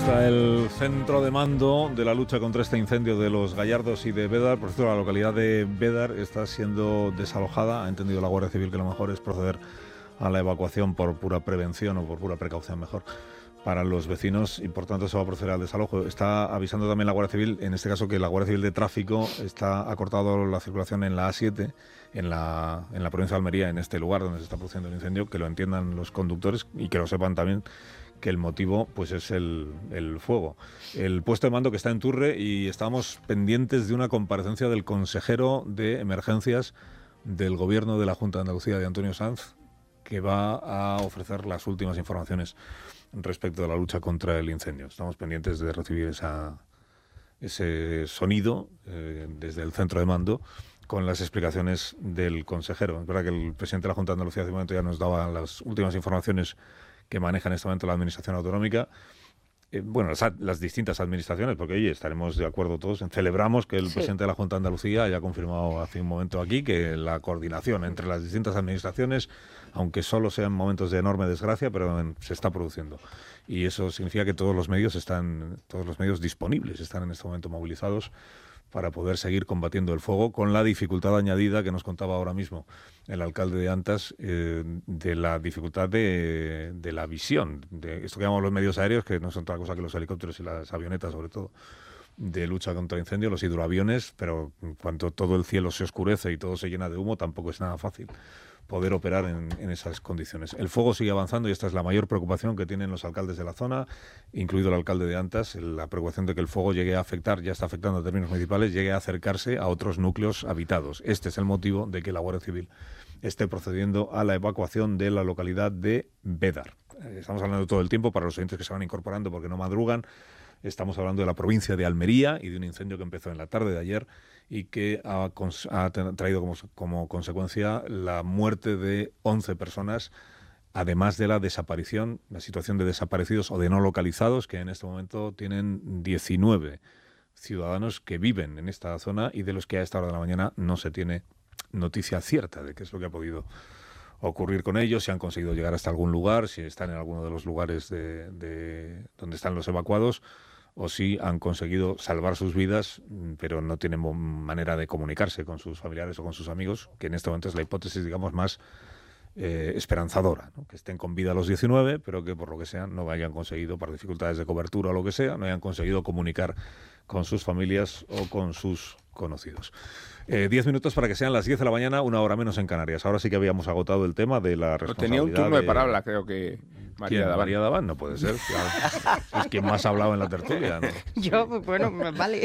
está el centro de mando de la lucha contra este incendio de Los Gallardos y de Bédar. Por cierto, la localidad de Bédar está siendo desalojada. Ha entendido la Guardia Civil que lo mejor es proceder a la evacuación por pura prevención o por pura precaución mejor para los vecinos, y por tanto se va a proceder al desalojo. Está avisando también la Guardia Civil, en este caso, que la Guardia Civil de Tráfico ha cortado la circulación en la A7, en la provincia de Almería, en este lugar donde se está produciendo el incendio, que lo entiendan los conductores y que lo sepan también, que el motivo pues es el fuego. El puesto de mando que está en Turre, y estamos pendientes de una comparecencia del consejero de emergencias del gobierno de la Junta de Andalucía, de Antonio Sanz, que va a ofrecer las últimas informaciones respecto de la lucha contra el incendio. Estamos pendientes de recibir ese sonido desde el centro de mando con las explicaciones del consejero. Es verdad que el presidente de la Junta de Andalucía hace un momento ya nos daba las últimas informaciones que maneja en este momento la Administración Autonómica. Las distintas administraciones, porque oye, estaremos de acuerdo todos, celebramos que el presidente de la Junta de Andalucía haya confirmado hace un momento aquí que la coordinación entre las distintas administraciones, aunque solo sean momentos de enorme desgracia, pero se está produciendo. Y eso significa que todos los medios disponibles están en este momento movilizados para poder seguir combatiendo el fuego, con la dificultad añadida que nos contaba ahora mismo el alcalde de Antas, de la dificultad de la visión, de esto que llamamos los medios aéreos, que no son otra cosa que los helicópteros y las avionetas, sobre todo, de lucha contra incendios, los hidroaviones, pero cuando todo el cielo se oscurece y todo se llena de humo, tampoco es nada fácil poder operar en esas condiciones. El fuego sigue avanzando y esta es la mayor preocupación que tienen los alcaldes de la zona, incluido el alcalde de Antas, la preocupación de que el fuego llegue a afectar, ya está afectando a términos municipales, llegue a acercarse a otros núcleos habitados. Este es el motivo de que la Guardia Civil esté procediendo a la evacuación de la localidad de Bédar. Estamos hablando todo el tiempo, para los oyentes que se van incorporando porque no madrugan, estamos hablando de la provincia de Almería y de un incendio que empezó en la tarde de ayer y que ha traído como consecuencia la muerte de 11 personas, además de la situación de desaparecidos o de no localizados, que en este momento tienen 19 ciudadanos que viven en esta zona y de los que a esta hora de la mañana no se tiene noticia cierta de qué es lo que ha podido ocurrir con ellos, si han conseguido llegar hasta algún lugar, si están en alguno de los lugares de donde están los evacuados, o si han conseguido salvar sus vidas, pero no tienen manera de comunicarse con sus familiares o con sus amigos, que en este momento es la hipótesis, digamos, más esperanzadora, ¿no? Que estén con vida los 19, pero que por lo que sea no hayan conseguido, por dificultades de cobertura o lo que sea, no hayan conseguido comunicar con sus familias o con sus conocidos. 10 minutos para que sean las 10 de la mañana, una hora menos en Canarias. Ahora sí que habíamos agotado el tema de la responsabilidad. Tenía un turno de palabra, creo que María Daván. María Daván, no puede ser. Claro. Es quien más ha hablado en la tertulia, ¿no? Yo, bueno, vale.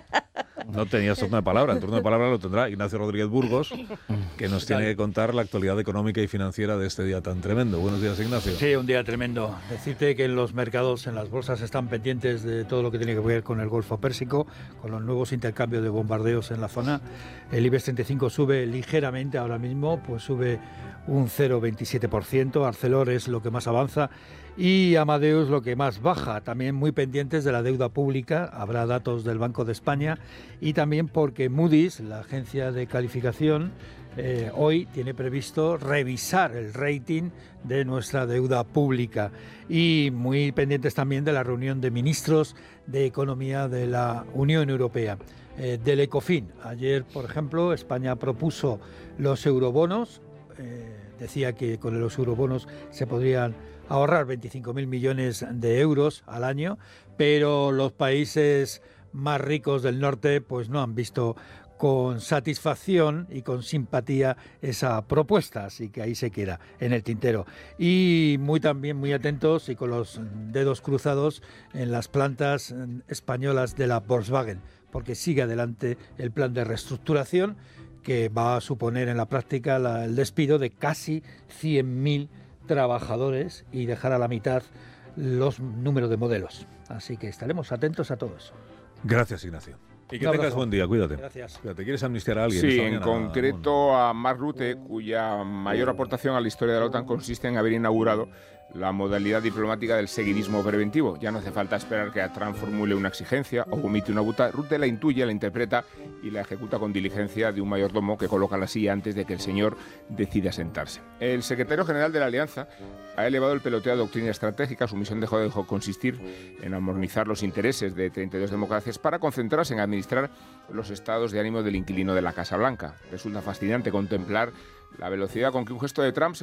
No tenías turno de palabra. El turno de palabra lo tendrá Ignacio Rodríguez Burgos, que nos tiene que contar la actualidad económica y financiera de este día tan tremendo. Buenos días, Ignacio. Sí, un día tremendo. Decirte que en los mercados, en las bolsas, están pendientes de todo lo que tiene que ver con el Golfo Pérsico, con los nuevos intercambios de bombardeos en la zona. El IBEX 35 sube ligeramente ahora mismo, pues sube un 0,27%. Arcelor es lo que más avanza y Amadeus lo que más baja. También muy pendientes de la deuda pública, habrá datos del Banco de España, y también porque Moody's, la agencia de calificación, hoy tiene previsto revisar el rating de nuestra deuda pública, y muy pendientes también de la reunión de ministros de Economía de la Unión Europea, del Ecofin. Ayer, por ejemplo, España propuso los eurobonos, decía que con los eurobonos se podrían ahorrar 25.000 millones de euros al año, pero los países más ricos del norte pues no han visto con satisfacción y con simpatía esa propuesta, así que ahí se queda en el tintero. Y también muy atentos y con los dedos cruzados en las plantas españolas de la Volkswagen, porque sigue adelante el plan de reestructuración que va a suponer en la práctica el despido de casi 100.000 trabajadores y dejar a la mitad los números de modelos. Así que estaremos atentos a todo eso. Gracias, Ignacio. Y que tengas buen día, cuídate. Gracias. Cuídate. ¿Quieres amnistiar a alguien? Sí, en concreto a Mark Rutte, cuya mayor aportación a la historia de la OTAN consiste en haber inaugurado la modalidad diplomática del seguidismo preventivo. Ya no hace falta esperar que Trump formule una exigencia o vomite una buta. Rutte la intuye, la interpreta y la ejecuta con diligencia de un mayordomo que coloca la silla antes de que el señor decida sentarse. El secretario general de la Alianza ha elevado el peloteo a doctrina estratégica. Su misión dejó de consistir en armonizar los intereses de 32 democracias para concentrarse en administrar los estados de ánimo del inquilino de la Casa Blanca. Resulta fascinante contemplar la velocidad con que un gesto de Trump